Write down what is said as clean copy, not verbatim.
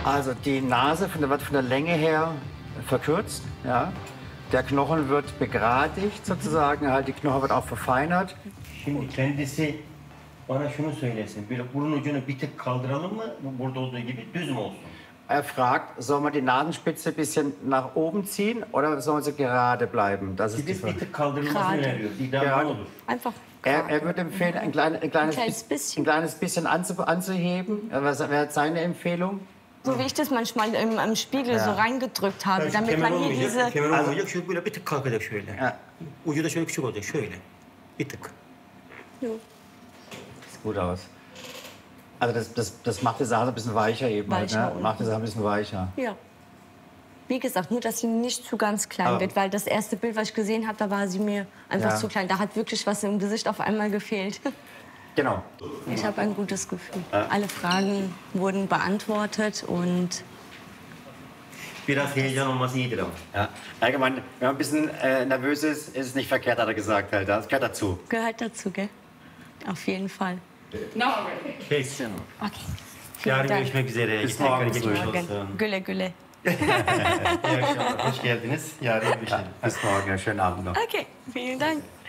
Also die Nase wird von der Länge her verkürzt. Ja. Der Knochen wird begradigt sozusagen, halt die Knochen wird auch verfeinert. Şimdi kendisi bana şunu söylesin. Böyle burun ucunu bir tık kaldıralım mı? Bu burada olduğu gibi düz mü olsun? Er fragt, soll man die Nasenspitze ein bisschen nach oben ziehen oder soll sie gerade bleiben? Das ist die Biz bir Frage. tık kaldırılmasını Gerade. öneriyor. İdam Gerade. ne olur? Einfach Er würde empfehlen, ein kleines bisschen. anzuheben. Was wäre seine Empfehlung? so wie ich das manchmal im Spiegel so reingedrückt habe, damit Kemer man hier olmayacak. diese... Kemer olmayacak. Şöyle böyle bir tık kalkacak şöyle. Ja. Ucu da şöyle küçük olacak. Şöyle. Bir tık. Sieht gut aus. Also das macht die Sache ein bisschen weicher eben. Halt, Weicher ne? und- Macht die Sache ein bisschen weicher. Ja. Wie gesagt, nur, dass sie nicht zu ganz klein Aber- wird, weil das erste Bild, was ich gesehen habe, da war sie mir einfach Ja. zu klein. Da hat wirklich was im Gesicht auf einmal gefehlt. Genau. Ich habe ein gutes Gefühl. Alle Fragen wurden beantwortet und Biraz heyecan olması iyidir ama. Ja. Allgemein, wenn man ein bisschen nervös ist, ist es nicht verkehrt, hat er gesagt. Halt. Das gehört dazu. gehört dazu, gell? Auf jeden Fall. Peki. Okay. Vielen Yarın Dank. görüşmek üzere. Bis Tekrar morgen. geçmiş Morgen. olsun. Güle güle. İyi akşamlar. Hoş geldiniz. Yarın görüşelim. Bis morgen. Schönen Abend noch. Okay, vielen Dank.